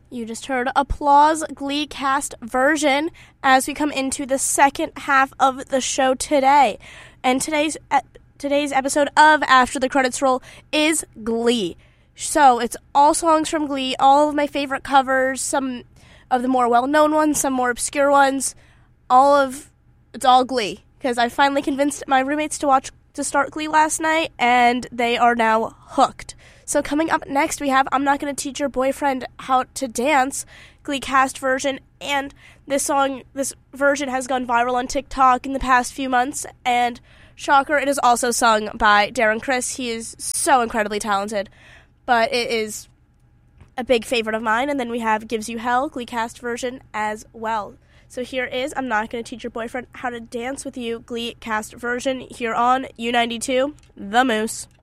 You just heard Applause Glee cast version as we come into the second half of the show today. And today's episode of After the Credits Roll is Glee. So it's all songs from Glee, all of my favorite covers, some of the more well-known ones, some more obscure ones. It's all Glee, because I finally convinced my roommates to start Glee last night, and they are now hooked. So coming up next, we have I'm Not Gonna Teach Your Boyfriend How to Dance, Glee cast version, and this version has gone viral on TikTok in the past few months, and shocker, it is also sung by Darren Criss. He is so incredibly talented, but it is a big favorite of mine. And then we have Gives You Hell, Glee cast version as well. So here is I'm Not Gonna Teach Your Boyfriend How to Dance with You, Glee cast version, here on U92, The Moose.